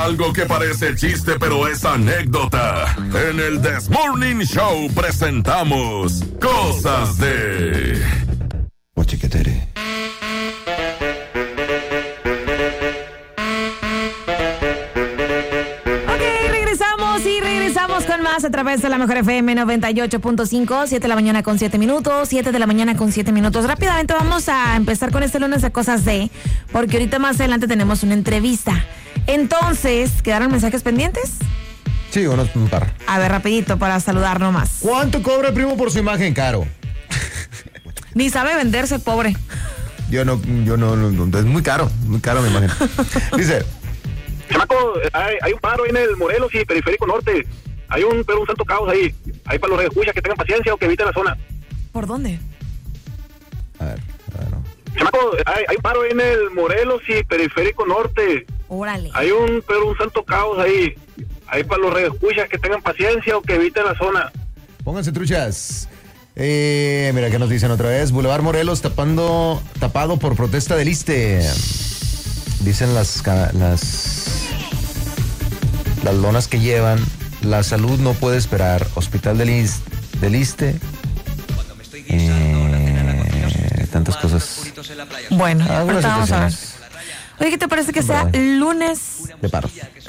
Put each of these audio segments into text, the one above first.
Algo que parece chiste pero es anécdota. En el This Morning Show presentamos Cosas de... Chiquetere. Regresamos con más a través de la Mejor FM 98.5, 7 de la mañana con 7 minutos, 7 de la mañana con 7 minutos. Rápidamente vamos a empezar con este lunes de Cosas de, porque ahorita más adelante tenemos una entrevista. Entonces, ¿quedaron mensajes pendientes? Sí, un par. A ver, rapidito para saludar nomás. ¿Cuánto cobra primo por su imagen, caro? Ni sabe venderse, pobre. Yo no, es muy caro mi imagen. Dice... Chamaco, hay un paro ahí en el Morelos y Periférico Norte. Hay un santo caos ahí. Ahí para los redescuchas que tengan paciencia o que eviten la zona. ¿Por dónde? A ver, no. Chamaco, hay un paro ahí en el Morelos y Periférico Norte. Órale. Hay un santo caos ahí. Ahí para los redescuchas que tengan paciencia o que eviten la zona. Pónganse truchas. Mira, ¿qué nos dicen otra vez? Boulevard Morelos tapado por protesta del ISSSTE. Dicen las lonas que llevan, la salud no puede esperar, hospital del ISSSTE, tantas cosas. Bueno, ahorita vamos a ver. Oye, ¿qué te parece que sea lunes de paro?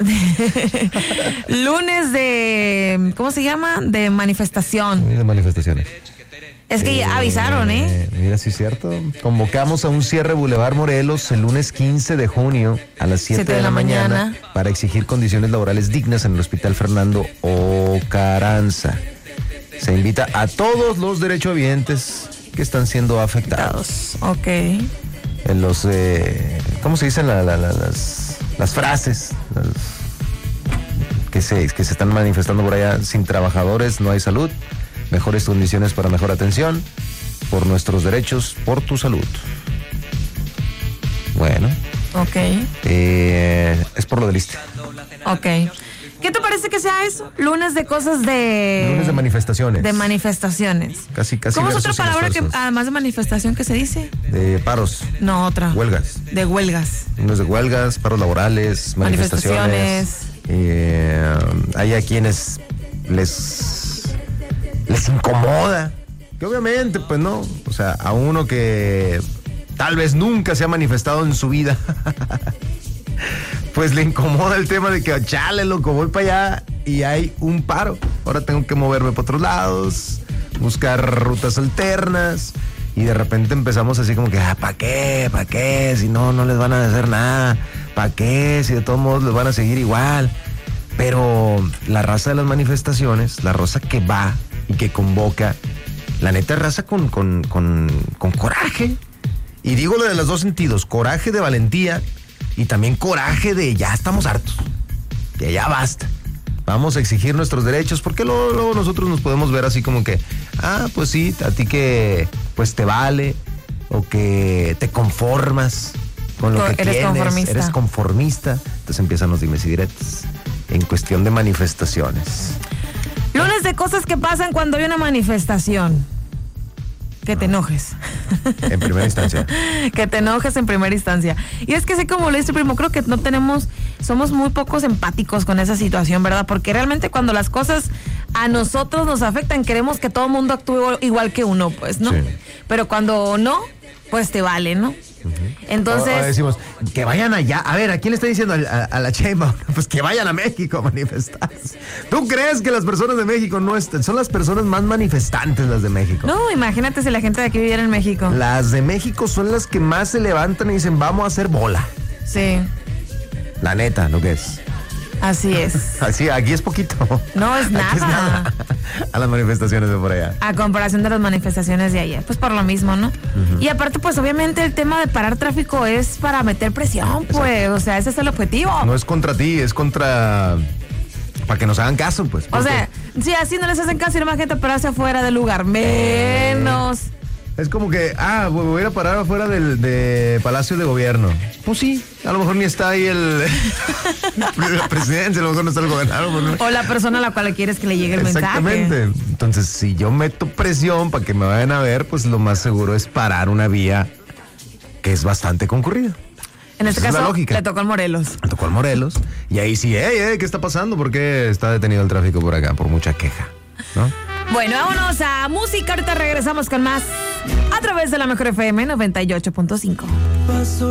Lunes de, ¿cómo se llama? De manifestación. De manifestaciones. Es que ya avisaron, Mira, sí es cierto. Convocamos a un cierre Boulevard Morelos el lunes 15 de junio a las 7 de la mañana para exigir condiciones laborales dignas en el Hospital Fernando Ocaranza. Se invita a todos los derechohabientes que están siendo afectados. Ok. En los, ¿cómo se dicen las frases? Que se están manifestando por allá. Sin trabajadores no hay salud. Mejores condiciones para mejor atención, por nuestros derechos, por tu salud. Bueno. Ok. Es por lo del ISSSTE. Ok. ¿Qué te parece que sea eso? Lunes de cosas de... Lunes de manifestaciones. De manifestaciones. Casi. ¿Cómo es otra palabra que, además de manifestación, que se dice? De paros. No, otra. Huelgas. De huelgas. Lunes de huelgas, paros laborales, manifestaciones. Hay a quienes les incomoda, que obviamente, pues no, o sea, a uno que tal vez nunca se ha manifestado en su vida, pues le incomoda el tema de que, chale, loco, voy para allá y hay un paro. Ahora tengo que moverme para otros lados, buscar rutas alternas, y de repente empezamos así como que, ¿para qué? ¿Para qué? Si no les van a hacer nada. ¿Para qué? Si de todos modos les van a seguir igual. Pero la raza de las manifestaciones, la raza que va y que convoca, la neta raza con coraje. Y digo lo de los dos sentidos, coraje de valentía y también coraje de ya estamos hartos, que ya basta. Vamos a exigir nuestros derechos, porque luego nosotros nos podemos ver así como que, pues sí, a ti que pues te vale, o que te conformas con lo que tienes, eres conformista. Entonces empiezan los dimes y diretes en cuestión de manifestaciones. Lunes de cosas que pasan cuando hay una manifestación. Que te enojes. En primera instancia. Que te enojes en primera instancia. Y es que sé como lo dice primo, creo que somos muy pocos empáticos con esa situación, ¿verdad? Porque realmente cuando las cosas a nosotros nos afectan, queremos que todo el mundo actúe igual que uno, pues, ¿no? Sí. Pero cuando no, pues te vale, ¿no? Entonces ahora decimos que vayan allá. A ver, ¿a quién le está diciendo? A la Sheinbaum. Pues que vayan a México a manifestarse. ¿Tú crees que las personas de México no están? Son las personas más manifestantes las de México. No, imagínate si la gente de aquí viviera en México. Las de México son las que más se levantan y dicen vamos a hacer bola. Sí. La neta, lo que es. Así es. Así, aquí es poquito. No es nada. Aquí es nada. A las manifestaciones de por allá. A comparación de las manifestaciones de ayer. Pues por lo mismo, ¿no? Uh-huh. Y aparte, pues obviamente el tema de parar tráfico es para meter presión, pues. Exacto. O sea, ese es el objetivo. No es contra ti, es contra... para que nos hagan caso, pues. O sea, si así no les hacen caso y no más gente pararse afuera del lugar, menos... Es como que, voy a ir a parar afuera de Palacio de Gobierno. Pues sí, a lo mejor ni está ahí la presidencia, a lo mejor no está el gobernador. Pues no. O la persona a la cual le quieres que le llegue el mensaje. Exactamente. Entonces, si yo meto presión para que me vayan a ver, pues lo más seguro es parar una vía que es bastante concurrida. En este Esa es la caso, lógica. le tocó al Morelos. Me tocó al Morelos. Y ahí sí, ¿qué está pasando? ¿Por qué está detenido el tráfico por acá? Por mucha queja, ¿no? Bueno, vámonos a música. Ahorita regresamos con más a través de la Mejor FM 98.5.